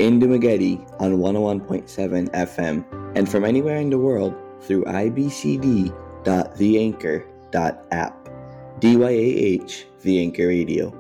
in Dumaguete on 101.7 FM and from anywhere in the world through ibcd.theanchor.app. DYAH, The Anchor Radio.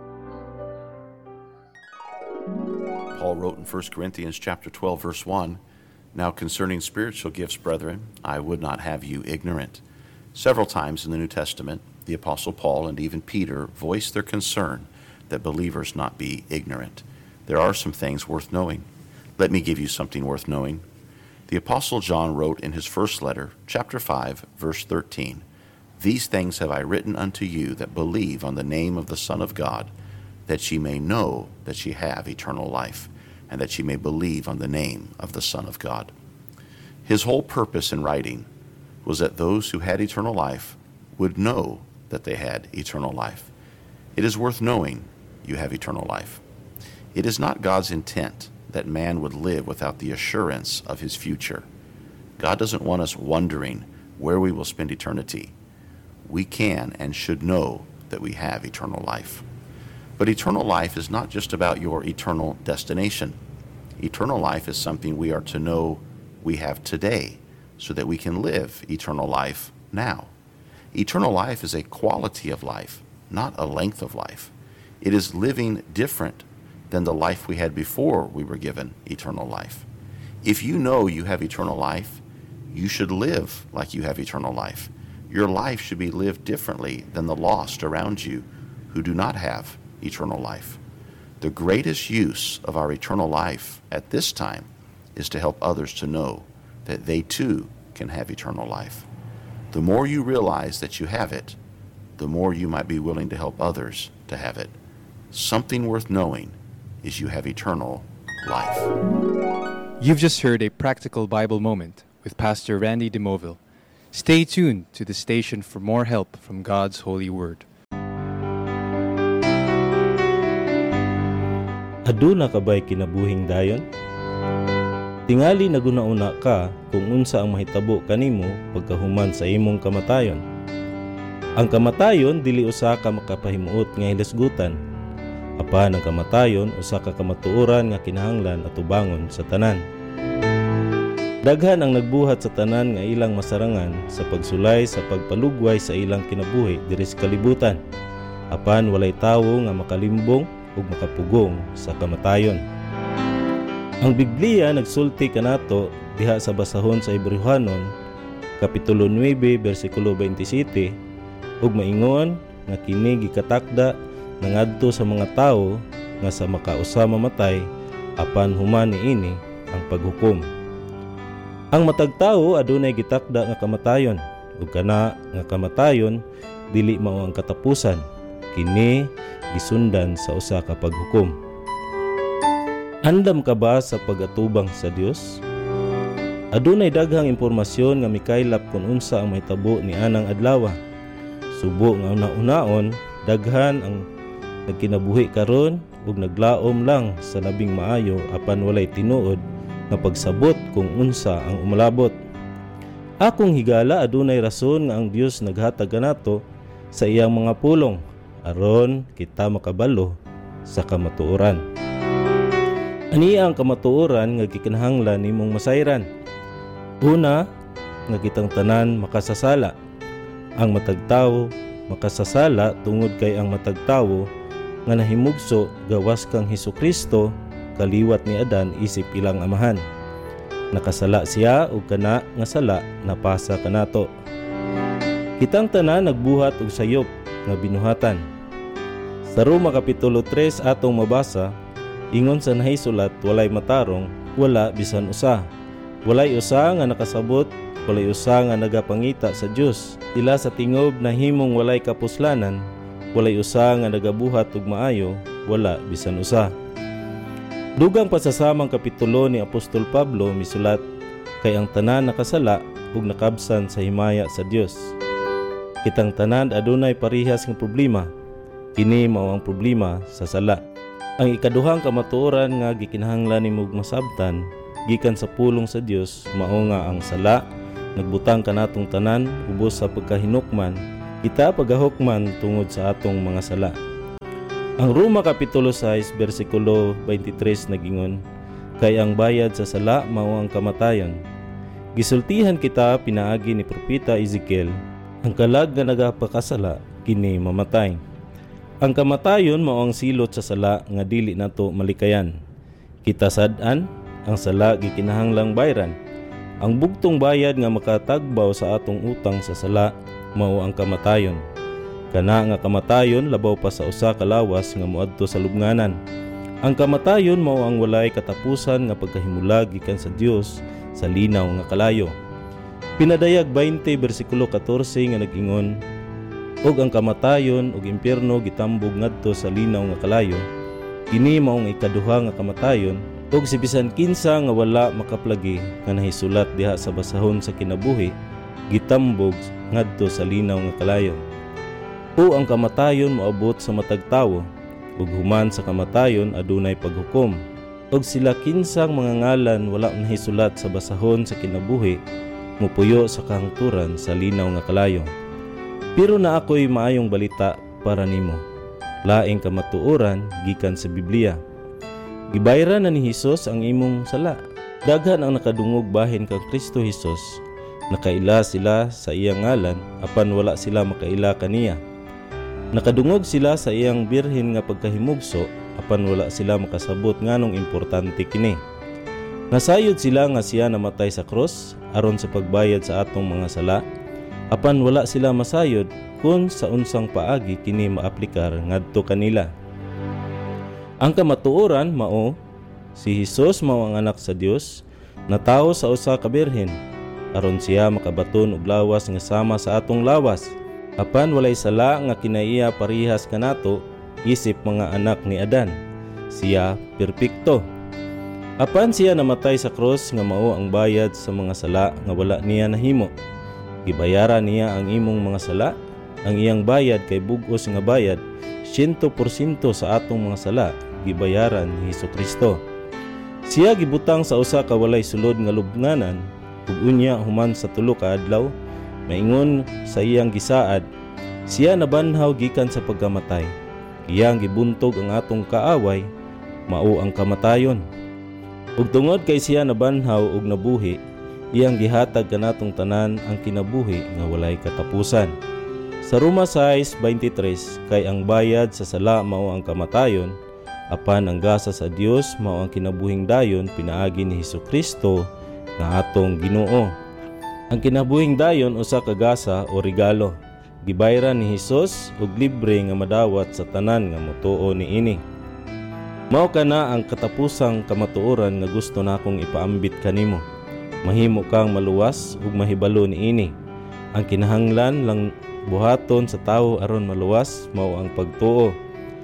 Paul wrote in 1 Corinthians chapter 12, verse 1, "Now concerning spiritual gifts, brethren, I would not have you ignorant." Several times in the New Testament, the Apostle Paul and even Peter voiced their concern that believers not be ignorant. There are some things worth knowing. Let me give you something worth knowing. The Apostle John wrote in his first letter, chapter 5, verse 13, "These things have I written unto you that believe on the name of the Son of God, that ye may know that ye have eternal life, and that ye may believe on the name of the Son of God." His whole purpose in writing was that those who had eternal life would know that they had eternal life. It is worth knowing you have eternal life. It is not God's intent that man would live without the assurance of his future. God doesn't want us wondering where we will spend eternity. We can and should know that we have eternal life. But eternal life is not just about your eternal destination. Eternal life is something we are to know we have today so that we can live eternal life now. Eternal life is a quality of life, not a length of life. It is living different than the life we had before we were given eternal life. If you know you have eternal life, you should live like you have eternal life. Your life should be lived differently than the lost around you who do not have eternal life. The greatest use of our eternal life at this time is to help others to know that they too can have eternal life. The more you realize that you have it, the more you might be willing to help others to have it. Something worth knowing is you have eternal life. You've just heard a practical Bible moment with Pastor Randy DeMoville. Stay tuned to the station for more help from God's holy word. Aduna ka ba'y kinabuhing dayon? Tingali naguna-una ka kung unsa ang mahitabo kanimo pagkahuman sa imong kamatayon. Ang kamatayon dili usa ka makapahimuot nga hilasgutan. Apan ang kamatayon usa ka kamatuoran nga kinahanglan at tubangon sa tanan. Daghan ang nagbuhat sa tanan nga ilang masarangan sa pagsulay sa pagpalugway sa ilang kinabuhi diri sa kalibutan. Apan walay tawo nga makalimbong ug makapugong sa kamatayon. Ang Biblia nagsulti kanato diha sa basahon sa Hebrehanon kapitulo 9 bersikulo 27 ug maingon nga kini gikatakda nangadto sa mga tawo nga sa makausa mamatay apan human niini ang paghukom. Ang matag tawo adunay gitakda nga kamatayon ug kana nga kamatayon dili mao ang katapusan, kini gisundan sa usa ka paghukom. Andam ka ba sa pag-atubang sa Dios? Adunay daghang impormasyon nga mikaylap kung unsa ang mahitabo ni anang adlaw. Subo nga una-unaon, daghan ang nagkinabuhi karon ug naglaom lang sa labing maayo apan walay tinuod nga pagsabot kung unsa ang umalabot. Akong higala adunay rason nga ang Dios naghatag kanato sa iyang mga pulong aron kita makabalo sa kamatuoran. Aniya ang kamatuoran nga gikinahanglan nimong masayran. Una, nga kitang tanan makasasala. Ang matagtawo makasasala tungod kay ang matagtawo nga nahimugso gawas kang Hesukristo kaliwat ni Adan isip ilang amahan. Nakasala siya ug kana nga sala napasa kanato. Kitang tanan nagbuhat og sayop nga binuhatan. Sa Roma kapitulo 3 atong mabasa, ingon sa nahisulat, walay matarong, wala bisan usa. Walay usa nga nakasabot, walay usa nga nagapangita sa Dios. Ila sa tingob na himong walay kapuslanan, walay usa nga nagabuhat ug maayo, wala bisan usa. Dugang pasasamang kapitulo ni Apostol Pablo misulat, kay ang tanan nakasala ug nakabsan sa himaya sa Dios. Kitang tanan adunay parehas nga problema. Kini mao ang problema sa sala. Ang ikaduhang kamatuoran nga gikinahanglan nimo masabtan gikan sa pulong sa Dios mao nga ang sala nagbutang kanatong tanan ubos sa pagkahinukman kita pagahukman tungod sa atong mga sala. Ang Roma kapitulo 6 bersikulo 23 nagingon, kay ang bayad sa sala mao ang kamatayon. Gisultihan kita pinaagi ni propeta Ezekiel, ang kalag nga nagapakasala kini mamatay. Ang kamatayon mao ang silot sa sala nga dili nato malikayan. Kita sad-an ang sala gikinahanglang bayran. Ang bugtong bayad nga makatagbaw sa atong utang sa sala mao ang kamatayon. Kana nga kamatayon labaw pa sa usa ka lawas nga moadto sa lubnganan. Ang kamatayon mao ang walay katapusan nga pagkahimulag gikan sa Dios sa linaw nga kalayo. Pinadayag 20 bersikulo 14 nga nag-ingon, og ang kamatayon ug impyerno gitambog ngadto sa linaw nga kalayo. Kini mao ang ikaduha nga kamatayon, ug si bisan kinsa nga wala makaplagi nga nahisulat diha sa basahon sa kinabuhi gitambog ngadto sa linaw nga kalayo. O ang kamatayon moabot sa matag tawo, ug human sa kamatayon adunay paghukom. Og sila kinsang mga ngalan wala nahisulat sa basahon sa kinabuhi mupuyo sa kahangturan sa linaw nga kalayo. Pero na ako'y maayong balita para nimo. Laing kamatuoran gikan sa Biblia. Gibayran na ni Hesus ang imong sala. Daghan ang nakadungog bahin kang Kristo Hesus. Nakaila sila sa iyang ngalan apan wala sila makaila kaniya. Nakadungog sila sa iyang birhen nga pagkahimugso apan wala sila makasabot nganong importante kini. Nasayod sila nga siya namatay sa krus aron sa pagbayad sa atong mga sala, apan wala sila masayod kung sa unsang paagi kini maaplikar ngadto kanila. Ang kamatuoran mao si Hesus mao ang anak sa Dios na tawo sa usa ka birhen aron siya makabaton og lawas nga sama sa atong lawas, apan walay sala nga kinaiya parihas kanato isip mga anak ni Adan. Siya perpekto. Apan siya namatay sa krus nga mao ang bayad sa mga sala nga wala niya nahimo. Gibayaran niya ang imong mga sala. Ang iyang bayad kay bug-os nga bayad 100% sa atong mga sala gibayaran ni Hesukristo. Siya gibutang sa usa ka walay sulod nga lubnganan ug unya human sa tulo ka adlaw maingon sa iyang gisaad siya nabanhaw gikan sa pagkamatay. Iyang gibuntog ang atong kaaway mao ang kamatayon. Ug tungod kay siya nabanhaw ug nabuhi, iyang gihatag kanatong tanan ang kinabuhi nga walay katapusan. Sa Roma 6:23, kay ang bayad sa sala mao ang kamatayon, apan ang gasa sa Dios mao ang kinabuhing dayon pinaagi ni Hesukristo nga atong Ginoo. Ang kinabuhing dayon usa ka gasa o regalo. Gibayran ni Hesus og libre nga madawat sa tanan nga motuo niini. Mao kana ang katapusang kamatuoran nga gusto nakong ipaambit kanimo. Mahimo kang maluwas ug mahibalo niini. Ang kinahanglan lang buhaton sa tawo aron maluwas mao ang pagtuo.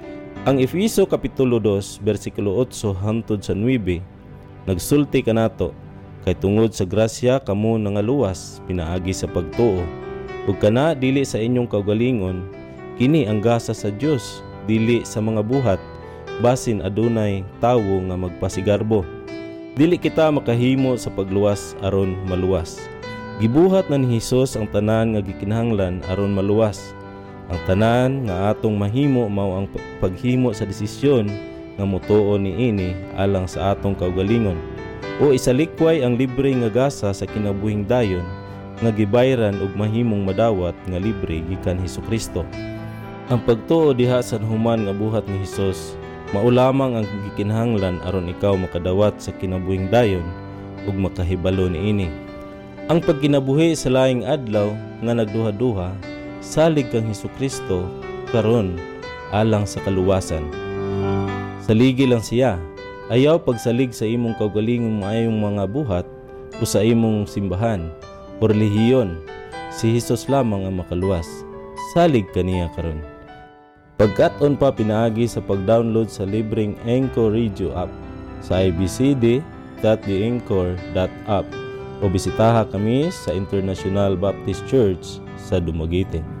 Ang Efeso kapitulo 2 bersikulo 8 hangtod sa 9 nagsulti kanato kay tungod sa grasya kamo nangaluwas pinaagi sa pagtuo. Ug kana dili sa inyong kaugalingon, kini ang gasa sa Dios, dili sa mga buhat, basin adunay tawo nga magpasigarbo. Dili kita makahimo sa pagluwas aron maluwas. Gibuhat na ni Hesus ang tanan nga gikinahanglan aron maluwas. Ang tanan nga atong mahimo mao ang paghimo sa desisyon nga motuo niini alang sa atong kaugalingon. O isalikway ang libre nga gasa sa kinabuhing dayon nga gibayran ug mahimong madawat nga libre gikan Hesukristo. Ang pagtuo diha sa human nga buhat ni Hesus mao lamang ang gikinahanglan aron ikaw makadawat sa kinabuhing dayon ug makahibalo niini. Ang pagkinabuhi sa laing adlaw nga nagduha-duha salig kang Hesukristo karon alang sa kaluwasan. Saligi lang siya. Ayaw pagsalig sa imong kaugalingong maayong mga buhat o sa imong simbahan o relihiyon. Si Hesus lamang ang makaluwas. Salig kaniya karon. Pagkat-on pa pinaagi sa pag-download sa libreng Anchor Radio app sa ibcd.theanchor.app o bisitaha kami sa International Baptist Church sa Dumaguete.